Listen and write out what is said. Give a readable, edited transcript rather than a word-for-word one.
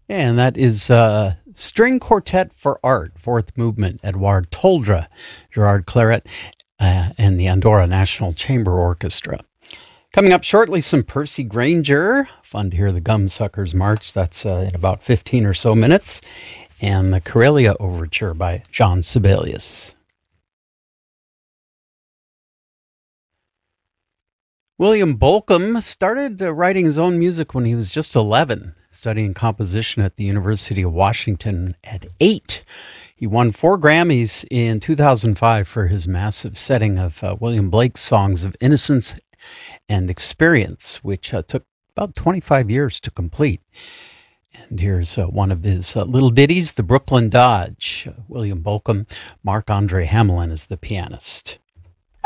And that is String Quartet for Art, fourth movement, Edouard Toldre, Gerard Claret, and the Andorra National Chamber Orchestra. Coming up shortly, some Percy Grainger. Fun to hear the Gumsuckers March. That's in about 15 or so minutes. And the Karelia Overture by John Sibelius. William Bolcom started writing his own music when he was just 11, studying composition at the University of Washington at 8. He won 4 Grammys in 2005 for his massive setting of William Blake's songs of innocence and experience, which took about 25 years to complete. And here's one of his little ditties, the Brooklyn Dodge. William Bolcom, Mark-Andre Hamelin is the pianist.